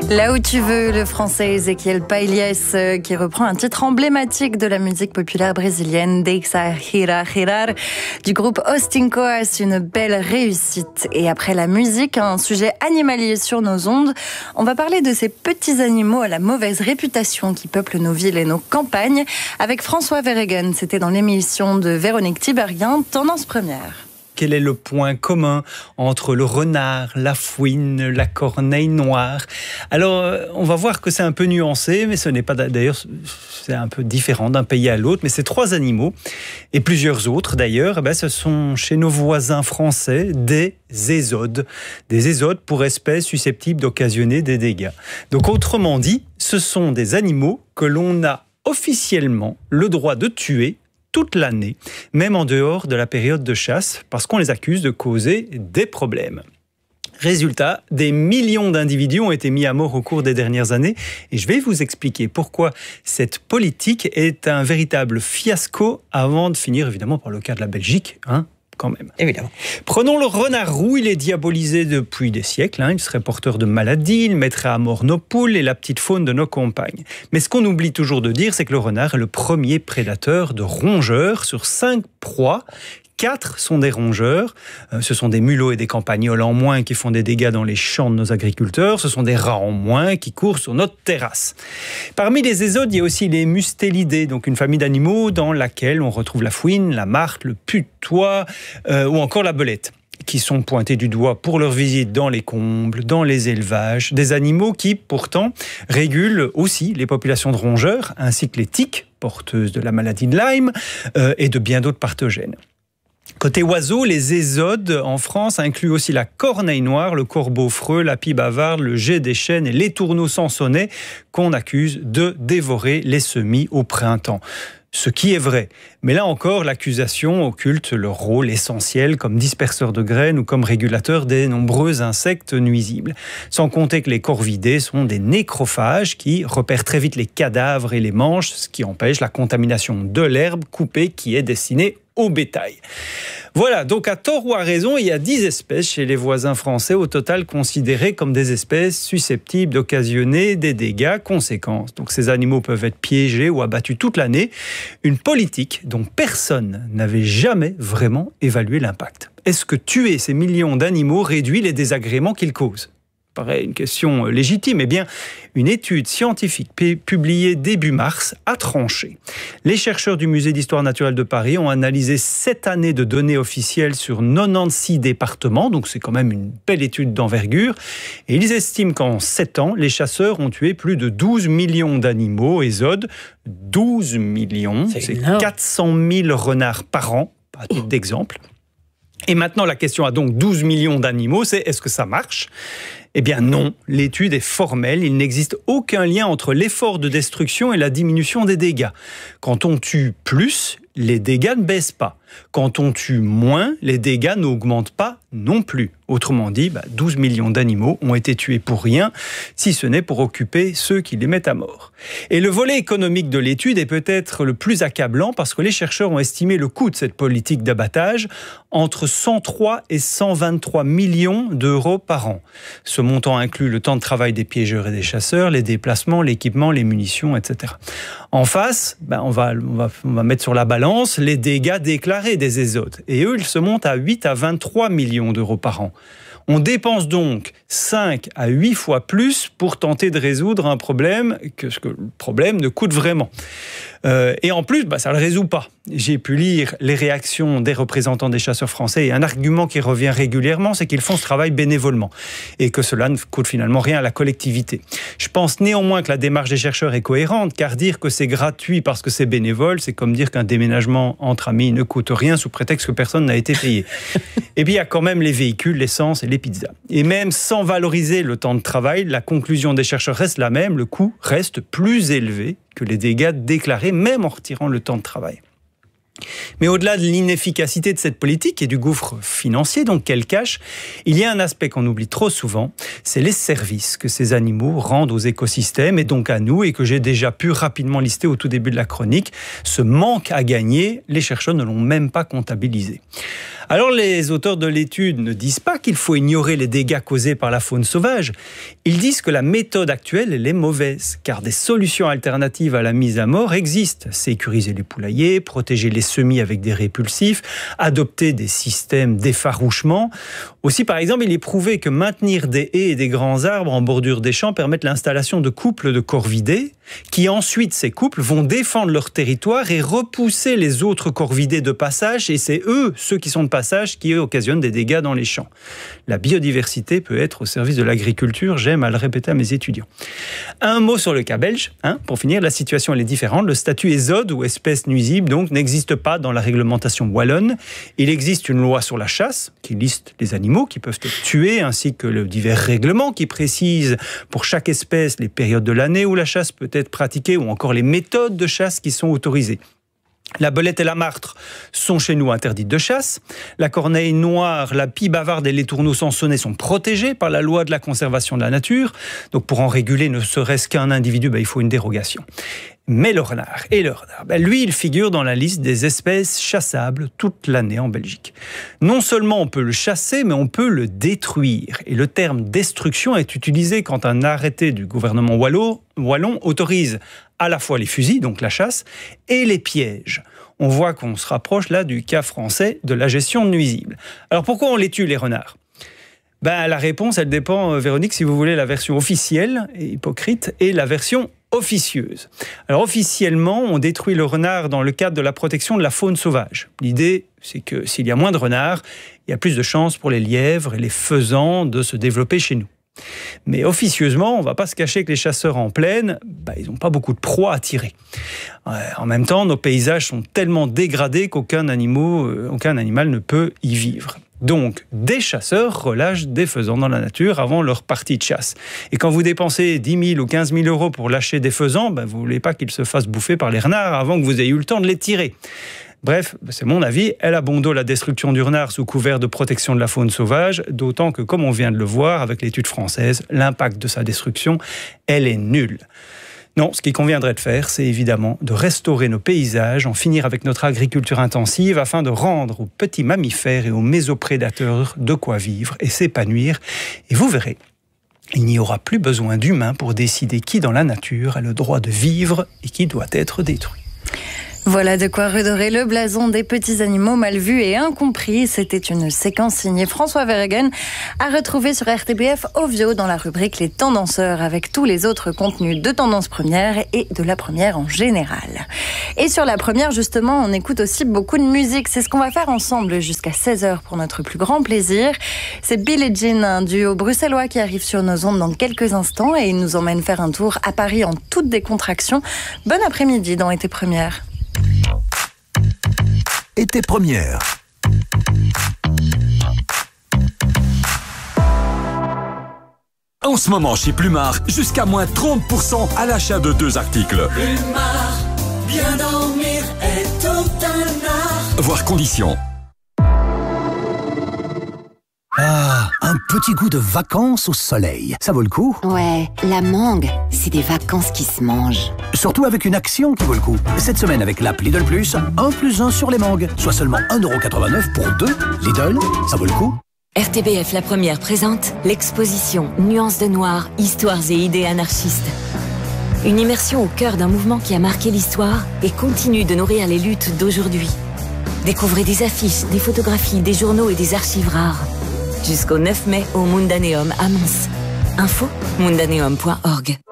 Là où tu veux, le français Ezequiel Pailhès qui reprend un titre emblématique de la musique populaire brésilienne, Deixa Girar, du groupe Austin Coas, une belle réussite. Et après la musique, un sujet animalier sur nos ondes, on va parler de ces petits animaux à la mauvaise réputation qui peuplent nos villes et nos campagnes avec François Verhaegen. C'était dans l'émission de Véronique Tiberghien, Tendance Première. Quel est le point commun entre le renard, la fouine, la corneille noire? Alors, on va voir que c'est un peu nuancé, mais ce n'est pas d'ailleurs, c'est un peu différent d'un pays à l'autre. Mais ces trois animaux, et plusieurs autres d'ailleurs, ce sont chez nos voisins français des ésodes. Des ésodes pour espèces susceptibles d'occasionner des dégâts. Donc, autrement dit, ce sont des animaux que l'on a officiellement le droit de tuer toute l'année, même en dehors de la période de chasse, parce qu'on les accuse de causer des problèmes. Résultat, des millions d'individus ont été mis à mort au cours des dernières années, et je vais vous expliquer pourquoi cette politique est un véritable fiasco, avant de finir évidemment par le cas de la Belgique, quand même. Évidemment. Prenons le renard roux, il est diabolisé depuis des siècles, il serait porteur de maladies, il mettrait à mort nos poules et la petite faune de nos campagnes. Mais ce qu'on oublie toujours de dire, c'est que le renard est le premier prédateur de rongeurs. Sur 5 proies, 4 sont des rongeurs. Ce sont des mulots et des campagnols en moins qui font des dégâts dans les champs de nos agriculteurs. Ce sont des rats en moins qui courent sur notre terrasse. Parmi les ésodes, il y a aussi les mustélidés, donc une famille d'animaux dans laquelle on retrouve la fouine, la martre, le putois ou encore la belette, qui sont pointés du doigt pour leur visite dans les combles, dans les élevages. Des animaux qui, pourtant, régulent aussi les populations de rongeurs, ainsi que les tiques, porteuses de la maladie de Lyme, et de bien d'autres pathogènes. Côté oiseaux, les ésodes en France incluent aussi la corneille noire, le corbeau freux, la pie bavarde, le geai des chênes et les tourneaux sansonnets qu'on accuse de dévorer les semis au printemps. Ce qui est vrai. Mais là encore, l'accusation occulte leur rôle essentiel comme disperseur de graines ou comme régulateur des nombreux insectes nuisibles. Sans compter que les corvidés sont des nécrophages qui repèrent très vite les cadavres et les mangent, ce qui empêche la contamination de l'herbe coupée qui est destinée au bétail. Voilà, donc à tort ou à raison, il y a 10 espèces chez les voisins français au total considérées comme des espèces susceptibles d'occasionner des dégâts. Conséquence, donc ces animaux peuvent être piégés ou abattus toute l'année. Une politique dont personne n'avait jamais vraiment évalué l'impact. Est-ce que tuer ces millions d'animaux réduit les désagréments qu'ils causent ? Paraît une question légitime. Eh bien, une étude scientifique publiée début mars a tranché. Les chercheurs du Musée d'histoire naturelle de Paris ont analysé 7 années de données officielles sur 96 départements, donc c'est quand même une belle étude d'envergure. Et ils estiment qu'en 7 ans, les chasseurs ont tué plus de 12 millions d'animaux ésodes. 12 millions, c'est 400 000 renards par an, à titre d'exemple. Et maintenant, la question a donc 12 millions d'animaux, c'est est-ce que ça marche ? Eh bien non, l'étude est formelle, il n'existe aucun lien entre l'effort de destruction et la diminution des dégâts. Quand on tue plus, les dégâts ne baissent pas. Quand on tue moins, les dégâts n'augmentent pas non plus. Autrement dit, 12 millions d'animaux ont été tués pour rien, si ce n'est pour occuper ceux qui les mettent à mort. Et le volet économique de l'étude est peut-être le plus accablant parce que les chercheurs ont estimé le coût de cette politique d'abattage entre 103 et 123 millions d'euros par an. Ce montant inclut le temps de travail des piégeurs et des chasseurs, les déplacements, l'équipement, les munitions, etc. En face, on va mettre sur la balance les dégâts déclarés des ésodes. Et eux, ils se montent à 8 à 23 millions d'euros par an. On dépense donc 5 à 8 fois plus pour tenter de résoudre un problème que ce que le problème ne coûte vraiment. Et en plus, ça ne le résout pas. J'ai pu lire les réactions des représentants des chasseurs français et un argument qui revient régulièrement, c'est qu'ils font ce travail bénévolement et que cela ne coûte finalement rien à la collectivité. Je pense néanmoins que la démarche des chercheurs est cohérente, car dire que c'est gratuit parce que c'est bénévole, c'est comme dire qu'un déménagement entre amis ne coûte rien sous prétexte que personne n'a été payé. Et puis il y a quand même les véhicules, l'essence et les pizzas. Et même sans valoriser le temps de travail, la conclusion des chercheurs reste la même, le coût reste plus élevé que les dégâts déclarés, même en retirant le temps de travail. Mais au-delà de l'inefficacité de cette politique et du gouffre financier donc qu'elle cache, il y a un aspect qu'on oublie trop souvent, c'est les services que ces animaux rendent aux écosystèmes et donc à nous, et que j'ai déjà pu rapidement lister au tout début de la chronique. Ce manque à gagner, les chercheurs ne l'ont même pas comptabilisé. Alors les auteurs de l'étude ne disent pas qu'il faut ignorer les dégâts causés par la faune sauvage. Ils disent que la méthode actuelle elle est mauvaise, car des solutions alternatives à la mise à mort existent. Sécuriser les poulaillers, protéger les semis avec des répulsifs, adopter des systèmes d'effarouchement. Aussi, par exemple, il est prouvé que maintenir des haies et des grands arbres en bordure des champs permettent l'installation de couples de corvidés, qui ensuite, ces couples, vont défendre leur territoire et repousser les autres corvidés de passage, et c'est eux, ceux qui sont de passage, qui occasionnent des dégâts dans les champs. La biodiversité peut être au service de l'agriculture, j'aime à le répéter à mes étudiants. Un mot sur le cas belge, pour finir, la situation elle est différente. Le statut ESOD, ou espèce nuisible, donc, n'existe pas dans la réglementation wallonne. Il existe une loi sur la chasse, qui liste les animaux qui peuvent être tués, ainsi que le divers règlements qui précisent pour chaque espèce les périodes de l'année où la chasse peut être pratiquée, ou encore les méthodes de chasse qui sont autorisées. La belette et la martre sont chez nous interdites de chasse. La corneille noire, la pie bavarde et les tourneaux sansonnets sont protégés par la loi de la conservation de la nature. Donc pour en réguler ne serait-ce qu'un individu, il faut une dérogation. Mais le renard, lui, il figure dans la liste des espèces chassables toute l'année en Belgique. Non seulement on peut le chasser, mais on peut le détruire. Et le terme destruction est utilisé quand un arrêté du gouvernement wallon autorise à la fois les fusils, donc la chasse, et les pièges. On voit qu'on se rapproche là du cas français de la gestion nuisible. Alors pourquoi on les tue, les renards ? La réponse, elle dépend, Véronique, si vous voulez, la version officielle et hypocrite et la version officieuse. Alors officiellement, on détruit le renard dans le cadre de la protection de la faune sauvage. L'idée, c'est que s'il y a moins de renards, il y a plus de chances pour les lièvres et les faisans de se développer chez nous. Mais officieusement, on ne va pas se cacher que les chasseurs en plaine, ils n'ont pas beaucoup de proies à tirer. En même temps, nos paysages sont tellement dégradés qu'aucun animal ne peut y vivre. Donc, des chasseurs relâchent des faisans dans la nature avant leur partie de chasse. Et quand vous dépensez 10 000 ou 15 000 euros pour lâcher des faisans, vous ne voulez pas qu'ils se fassent bouffer par les renards avant que vous ayez eu le temps de les tirer. Bref, c'est mon avis, elle a bon dos la destruction du renard sous couvert de protection de la faune sauvage, d'autant que, comme on vient de le voir avec l'étude française, l'impact de sa destruction, elle est nulle. Non, ce qui conviendrait de faire, c'est évidemment de restaurer nos paysages, en finir avec notre agriculture intensive afin de rendre aux petits mammifères et aux mésoprédateurs de quoi vivre et s'épanouir. Et vous verrez, il n'y aura plus besoin d'humains pour décider qui dans la nature a le droit de vivre et qui doit être détruit. Voilà de quoi redorer le blason des petits animaux mal vus et incompris. C'était une séquence signée François Verhaegen à retrouver sur RTBF Ovio dans la rubrique Les Tendanceurs avec tous les autres contenus de Tendance Première et de la Première en général. Et sur la Première, justement, on écoute aussi beaucoup de musique. C'est ce qu'on va faire ensemble jusqu'à 16h pour notre plus grand plaisir. C'est Billie Jean, un duo bruxellois qui arrive sur nos ondes dans quelques instants et il nous emmène faire un tour à Paris en toute décontraction. Bon après-midi dans Été Première. Été Première. En ce moment chez Plumard, jusqu'à moins 30% à l'achat de 2 articles. Plumard, bien dormir est tout un art. Voir conditions. Ah, un petit goût de vacances au soleil. Ça vaut le coup? Ouais, la mangue, c'est des vacances qui se mangent. Surtout avec une action qui vaut le coup. Cette semaine avec l'app Lidl Plus, 1+1 sur les mangues. Soit seulement 1,89€ pour 2. Lidl, ça vaut le coup? RTBF La Première présente l'exposition Nuances de Noir, Histoires et idées anarchistes. Une immersion au cœur d'un mouvement qui a marqué l'histoire et continue de nourrir les luttes d'aujourd'hui. Découvrez des affiches, des photographies, des journaux et des archives rares. Jusqu'au 9 mai au Mundaneum à Mons. Info mundaneum.org.